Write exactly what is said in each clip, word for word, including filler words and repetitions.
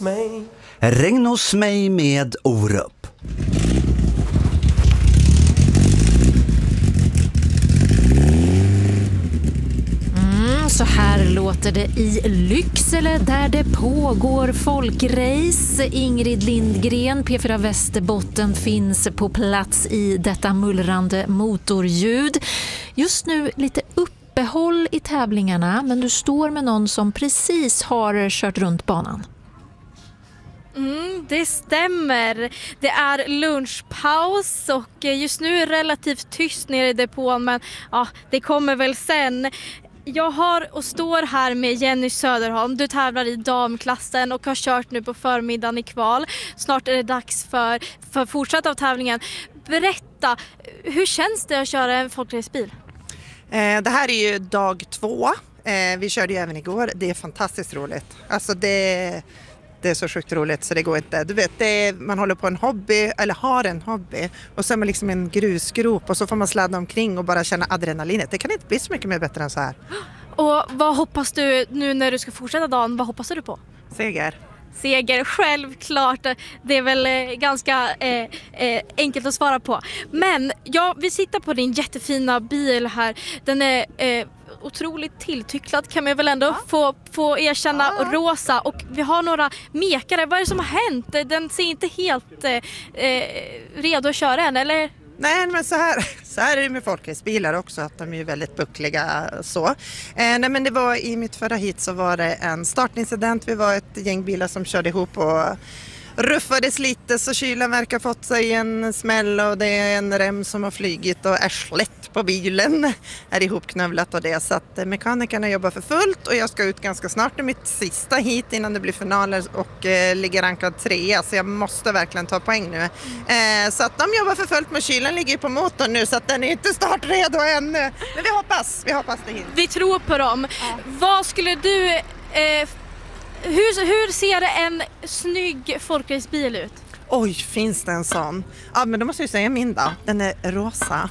mig. Regn hos mig med Orup. Mm, så här låter det i Lycksele där det pågår folkrace. Ingrid Lindgren, P fyra Västerbotten, finns på plats i detta mullrande motorljud. Just nu lite uppehåll i tävlingarna, men du står med någon som precis har kört runt banan. Mm, det stämmer. Det är lunchpaus och just nu är det relativt tyst nere i depån, men ja, det kommer väl sen. Jag har och står här med Jenny Söderholm. Du tävlar i damklassen och har kört nu på förmiddagen i kval. Snart är det dags för, för fortsatt av tävlingen. Berätta, hur känns det att köra en folkracebil? Eh, det här är ju dag två. Eh, vi körde ju även igår. Det är fantastiskt roligt. Alltså det, det är så sjukt roligt så det går inte. Du vet, det är, man håller på en hobby eller har en hobby och så är man liksom en grusgrop och så får man sladda omkring och bara känna adrenalinet. Det kan inte bli så mycket mer bättre än så här. Och vad hoppas du nu när du ska fortsätta dagen? Vad hoppas du på? Seger. Seger, självklart. Det är väl eh, ganska eh, eh, enkelt att svara på. Men ja, vi sitter på din jättefina bil här. Den är eh, otroligt tilltycklad kan man väl ändå ja. få, få erkänna. Ja. Rosa, och vi har några mekare. Vad är det som har hänt? Den ser inte helt eh, eh, redo att köra än, eller? Nej, men så här, så här är det med folkracebilar också, att de är väldigt buckliga så. Eh, nej, men det var i mitt förra hit så var det en startincident. Vi var ett gäng bilar som körde ihop och ruffades lite så kylen verkar fått sig en smäll och det är en rem som har flygit och ärslet på bilen är ihopknövlat och det. Så att mekanikerna jobbar för fullt och jag ska ut ganska snart i mitt sista hit innan det blir finaler och eh, ligger rankad trea, så jag måste verkligen ta poäng nu. Eh, så att de jobbar för fullt, men kylen ligger på motorn nu så att den är inte startredo än. Men vi hoppas, vi hoppas det hit. Vi tror på dem. Ja. Vad skulle du... Eh, Hur, hur ser en snygg folkracebil ut? Oj, finns det en sån? Ja, men då måste jag säga min då. Den är rosa.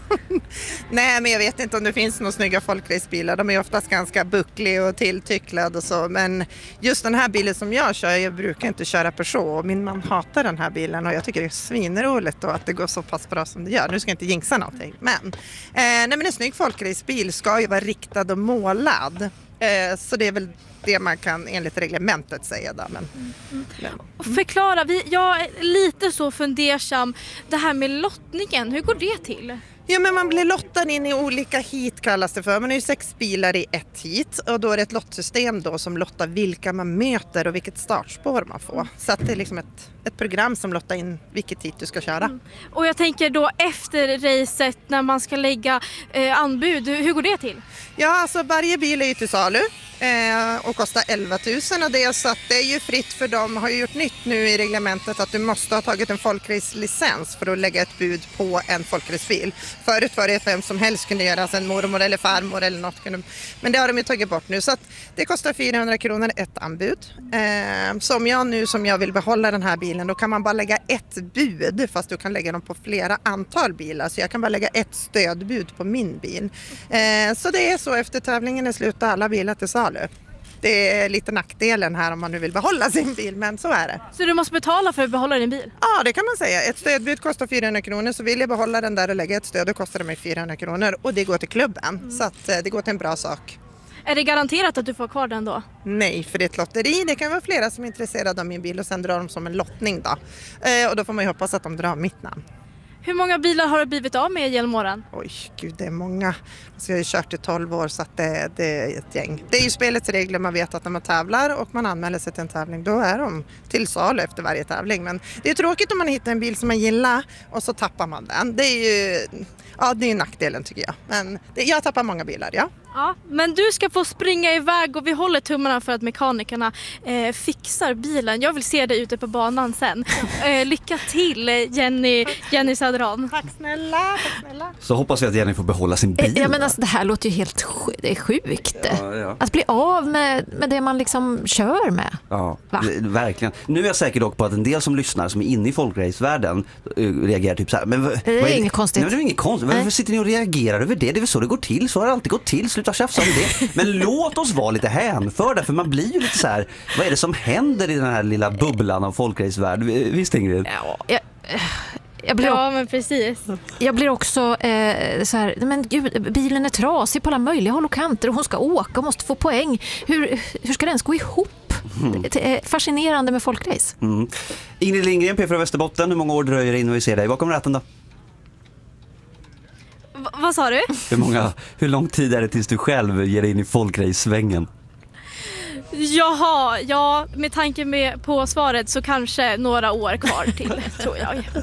Nej, men jag vet inte om det finns några snygga folkracebilar. De är oftast ganska buckliga och tilltycklade och så. Men just den här bilen som jag kör, jag brukar inte köra Peugeot. Min man hatar den här bilen och jag tycker det är svinroligt då att det går så pass bra som det gör. Nu ska jag inte jinxa någonting. Men, eh, nej, men en snygg folkracebil ska ju vara riktad och målad. Eh, så det är väl det man kan enligt reglementet säga då. Men, mm. Mm. Förklara, vi, jag är lite så fundersam. Det här med lottningen, hur går det till? Ja, men man blir lottad in i olika hit kallas det för. Man är ju sex bilar i ett hit och då är det ett lottsystem då som lottar vilka man möter och vilket startspår man får. Så att det är liksom ett, ett program som lottar in vilket hit du ska köra. Mm. Och jag tänker då efter racet när man ska lägga eh, anbud, hur går det till? Ja, alltså varje bil är ju till salu eh, och kostar elva tusen och det, så att det är ju fritt för dem. Har ju gjort nytt nu i reglementet att du måste ha tagit en folkracelicens för att lägga ett bud på en folkracebil. Förut var det vem som helst kunde göra, alltså en mormor eller farmor eller något. Men det har de ju tagit bort nu, så att det kostar fyrahundra kronor ett anbud. Eh, som jag nu som jag vill behålla den här bilen, då kan man bara lägga ett bud, fast du kan lägga dem på flera antal bilar. Så jag kan bara lägga ett stödbud på min bil. Eh, så det är så efter tävlingen är slut alla bilar till salu. Det är lite nackdelen här om man nu vill behålla sin bil, men så är det. Så du måste betala för att behålla din bil? Ja, det kan man säga. Ett stödbud kostar fyrahundra kronor, så vill jag behålla den där och lägga ett stöd, då kostar det mig fyrahundra kronor och det går till klubben. Mm. Så att det går till en bra sak. Är det garanterat att du får kvar den då? Nej, för det är ett lotteri. Det kan vara flera som är intresserade av min bil och sen drar de som en lottning då. Eh, och då får man ju hoppas att de drar mitt namn. Hur många bilar har du blivit av med genom åren? Oj, gud, det är många. Alltså jag har ju kört i tolv år, så att det, det är ett gäng. Det är ju spelets regler, man vet att när man tävlar och man anmäler sig till en tävling, då är de till salu efter varje tävling. Men det är tråkigt om man hittar en bil som man gillar och så tappar man den. Det är ju, ja, det är nackdelen tycker jag. Men det, jag tappar många bilar, ja. Ja, men du ska få springa iväg och vi håller tummarna för att mekanikerna eh, fixar bilen. Jag vill se dig ute på banan sen. Eh, lycka till Jenny, Jenny Söderholm. Tack snälla, tack snälla. Så hoppas vi att Jenny får behålla sin bil. Ja, men alltså, det här låter ju helt sj- det är sjukt. Ja, ja. Att bli av med, med det man liksom kör med. Ja, l- verkligen. Nu är jag säker dock på att en del som lyssnar som är inne i folkracevärlden uh, reagerar typ så här. Men v- det är, är inget konstigt. Nej, det är inget konstigt. Varför sitter ni och reagerar över det? Det är väl så det går till. Så har det alltid gått till. sluta tjafsa om det. Men låt oss vara lite hänförda, för man blir ju lite så här, vad är det som händer i den här lilla bubblan av folkracevärld? Visst, Ingrid? Ja, jag, jag, blir, Ja, men precis. jag blir också eh, så här, men gud, bilen är trasig på alla möjliga håll och kanter och hon ska åka och måste få poäng. Hur, hur ska den ens gå ihop? Mm. Det är fascinerande med folkrace. Mm. Ingrid Lindgren, P fyra Västerbotten, hur många år dröjer det innan vi ser dig? Vad kommer rätten då? Va- vad sa du? Hur, många, hur lång tid är det tills du själv ger dig in i folkrace-svängen? Jaha, ja, med tanke med på svaret så kanske några år kvar till, tror jag.